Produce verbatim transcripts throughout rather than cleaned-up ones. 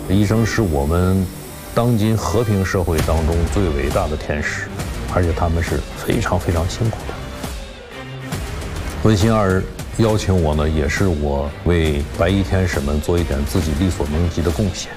医生是我们当今和平社会当中最伟大的天使，而且他们是非常非常辛苦的。温馨二邀请我呢，也是我为白衣天使们做一点自己力所能及的贡献。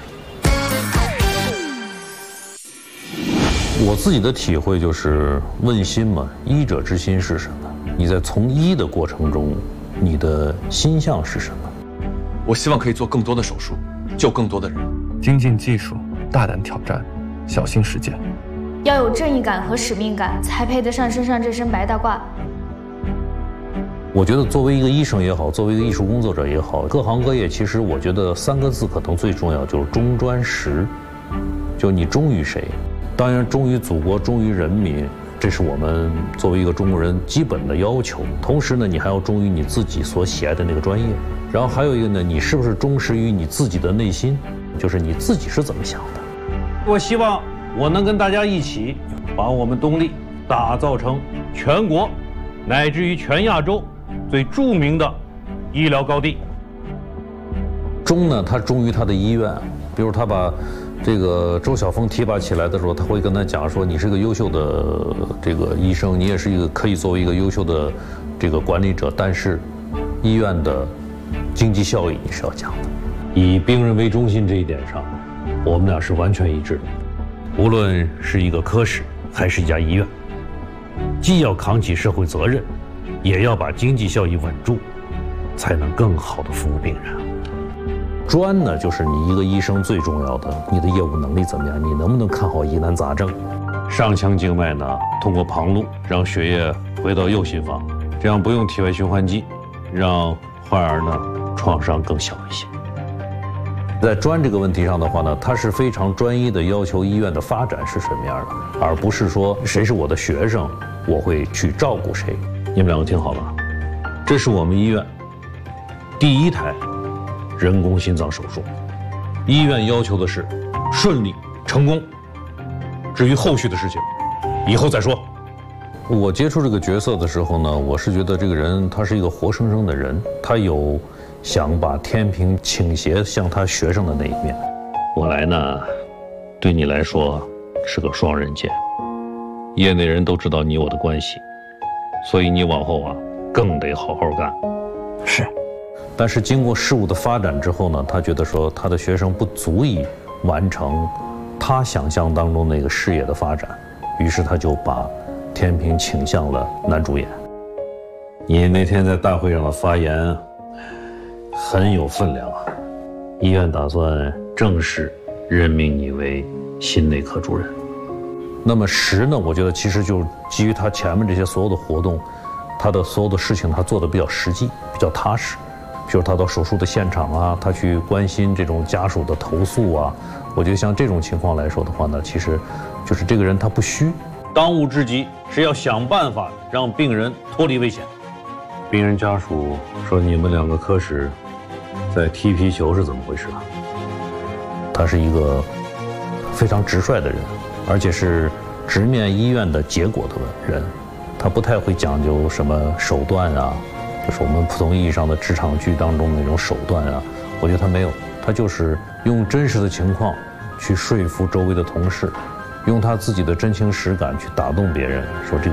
我自己的体会就是，问心嘛，医者之心是什么？你在从医的过程中，你的心向是什么？ 我希望可以做更多的手术，救更多的人。 精进技术，大胆挑战，小心实践。 要有正义感和使命感，才配得上身上这身白大褂。 我觉得作为一个医生也好，作为一个艺术工作者也好，各行各业其实我觉得三个字可能最重要，就是忠专实。就你忠于谁？当然忠于祖国，忠于人民，这是我们作为一个中国人基本的要求。同时呢，你还要忠于你自己所喜爱的那个专业。然后还有一个呢，你是不是忠实于你自己的内心，就是你自己是怎么想的。我希望我能跟大家一起把我们东丽打造成全国乃至于全亚洲最著名的医疗高地。忠呢，他忠于他的医院，比如他把这个周晓峰提拔起来的时候，他会跟他讲说，你是个优秀的这个医生，你也是一个可以作为一个优秀的这个管理者，但是医院的经济效益你是要讲的。以病人为中心这一点上，我们俩是完全一致的。无论是一个科室还是一家医院，既要扛起社会责任，也要把经济效益稳住，才能更好的服务病人。专呢，就是你一个医生最重要的，你的业务能力怎么样？你能不能看好疑难杂症？上腔静脉呢，通过旁路让血液回到右心房，这样不用体外循环机，让患儿呢创伤更小一些。在专这个问题上的话呢，它是非常专一的要求医院的发展是什么样的，而不是说谁是我的学生，我会去照顾谁。你们两个听好了，这是我们医院第一台人工心脏手术，医院要求的是顺利成功，至于后续的事情，以后再说。我接触这个角色的时候呢，我是觉得这个人他是一个活生生的人，他有想把天平倾斜向他学生的那一面。我来呢，对你来说是个双刃剑，业内人都知道你我的关系，所以你往后啊更得好好干。 是。 但是经过事物的发展之后呢，他觉得说他的学生不足以完成他想象当中那个事业的发展，于是他就把天平倾向了男主演。你那天在大会上的发言很有分量啊，医院打算正式任命你为心内科主任。那么实呢，我觉得其实就是基于他前面这些所有的活动，他的所有的事情他做的比较实际，比较踏实。比如他到手术的现场啊，他去关心这种家属的投诉啊，我觉得像这种情况来说的话呢，其实就是这个人他不虚。当务之急是要想办法让病人脱离危险。病人家属说你们两个科室在踢皮球是怎么回事啊？他是一个非常直率的人，而且是直面医院的结果的人，他不太会讲究什么手段啊，就是我们普通意义上的职场剧当中的那种手段啊，我觉得他没有，他就是用真实的情况去说服周围的同事，用他自己的真情实感去打动别人，说这个